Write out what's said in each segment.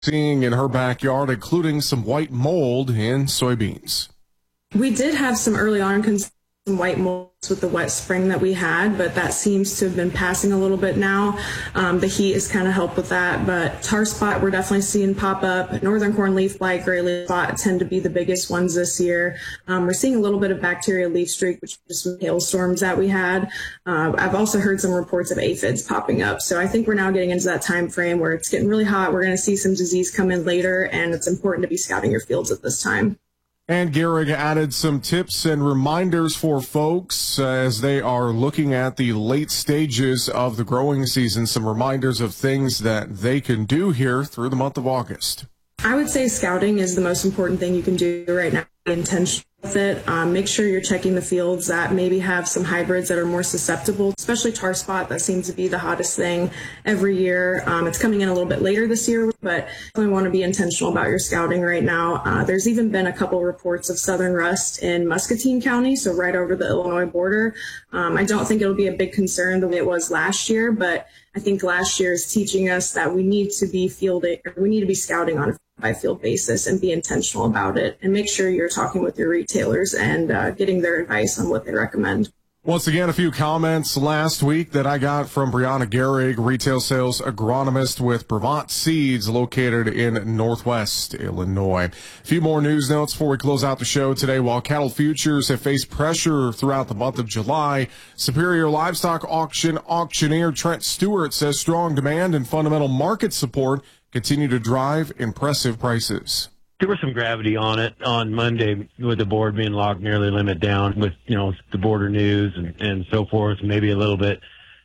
seeing in her backyard, including some white mold in soybeans. We did have some early on some white molds with the wet spring that we had, but that seems to have been passing a little bit now. The heat has kind of helped with that, but tar spot we're definitely seeing pop up. Northern corn leaf blight, gray leaf spot tend to be the biggest ones this year. We're seeing a little bit of bacteria leaf streak, which is some hailstorms that we had. I've also heard some reports of aphids popping up. So I think we're now getting into that time frame where it's getting really hot. We're going to see some disease come in later, and it's important to be scouting your fields at this time. And Gehrig added some tips and reminders for folks as they are looking at the late stages of the growing season, some reminders of things that they can do here through the month of August. I would say scouting is the most important thing you can do right now. Be intentional with it. Make sure you're checking the fields that maybe have some hybrids that are more susceptible, especially tar spot. That seems to be the hottest thing every year. It's coming in a little bit later this year, but you want to be intentional about your scouting right now. There's even been a couple reports of southern rust in Muscatine County, so right over the Illinois border. I don't think it'll be a big concern the way it was last year, but I think last year is teaching us that we need to be scouting on a by field basis and be intentional about it, and make sure you're talking with your retailers and getting their advice on what they recommend. Once again, a few comments last week that I got from Brianna Gehrig, retail sales agronomist with Brevant Seeds located in Northwest Illinois. A few more news notes before we close out the show today. While cattle futures have faced pressure throughout the month of July, Superior Livestock Auction auctioneer Trent Stewart says strong demand and fundamental market support continue to drive impressive prices. There was some gravity on it on Monday with the board being locked nearly limit down with, the border news and so forth, maybe a little bit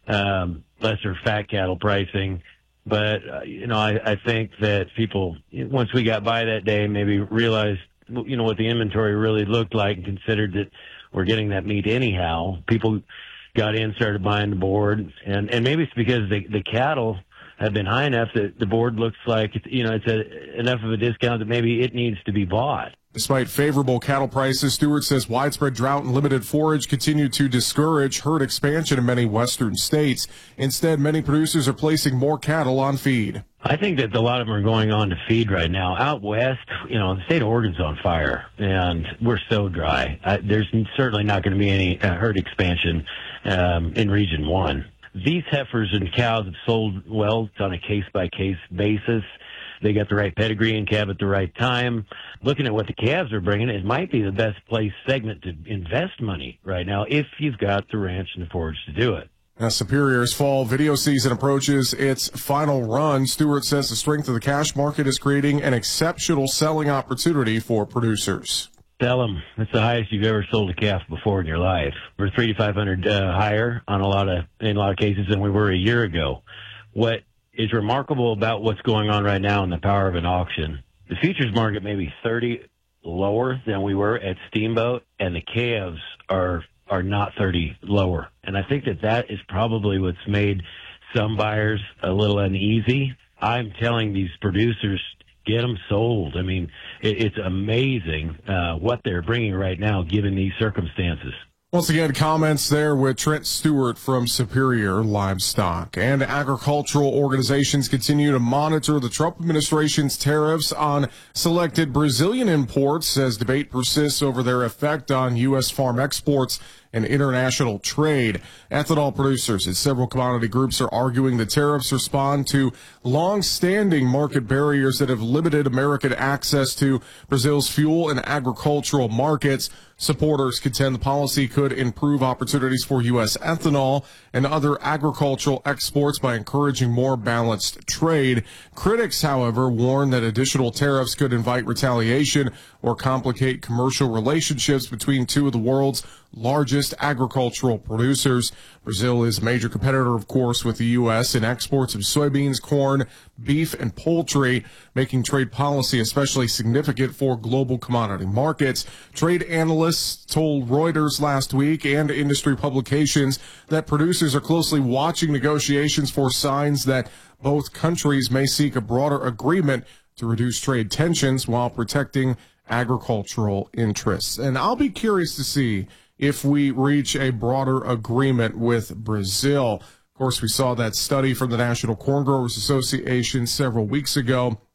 lesser fat cattle pricing. But, I think that people, once we got by that day, maybe realized, what the inventory really looked like and considered that we're getting that meat anyhow. People got in, started buying the board, and maybe it's because the cattle have been high enough that the board looks like, it's enough of a discount that maybe it needs to be bought. Despite favorable cattle prices, Stewart says widespread drought and limited forage continue to discourage herd expansion in many western states. Instead, many producers are placing more cattle on feed. I think that a lot of them are going on to feed right now. Out west, the state of Oregon's on fire, and we're so dry. There's certainly not going to be any herd expansion in Region 1. These heifers and cows have sold well on a case-by-case basis. They got the right pedigree and calve at the right time. Looking at what the calves are bringing, it might be the best place segment to invest money right now if you've got the ranch and the forage to do it. As Superior's fall video season approaches its final run, Stewart says the strength of the cash market is creating an exceptional selling opportunity for producers. Sell them. That's the highest you've ever sold a calf before in your life. We're 3,500 higher in a lot of cases than we were a year ago. What is remarkable about what's going on right now in the power of an auction, the futures market may be 30 lower than we were at Steamboat, and the calves are not 30 lower. And I think that is probably what's made some buyers a little uneasy. I'm telling these producers, get them sold. I mean, it's amazing what they're bringing right now, given these circumstances. Once again, comments there with Trent Stewart from Superior Livestock. And agricultural organizations continue to monitor the Trump administration's tariffs on selected Brazilian imports as debate persists over their effect on U.S. farm exports and international trade. Ethanol producers and several commodity groups are arguing the tariffs respond to long-standing market barriers that have limited American access to Brazil's fuel and agricultural markets. Supporters contend the policy could improve opportunities for U.S. ethanol and other agricultural exports by encouraging more balanced trade. Critics, however, warn that additional tariffs could invite retaliation or complicate commercial relationships between two of the world's largest agricultural producers. Brazil is a major competitor, of course, with the U.S. in exports of soybeans, corn, beef, and poultry, making trade policy especially significant for global commodity markets. Trade analysts told Reuters last week and industry publications that producers are closely watching negotiations for signs that both countries may seek a broader agreement to reduce trade tensions while protecting agricultural interests. And I'll be curious to see if we reach a broader agreement with Brazil. Of course, we saw that study from the National Corn Growers Association several weeks ago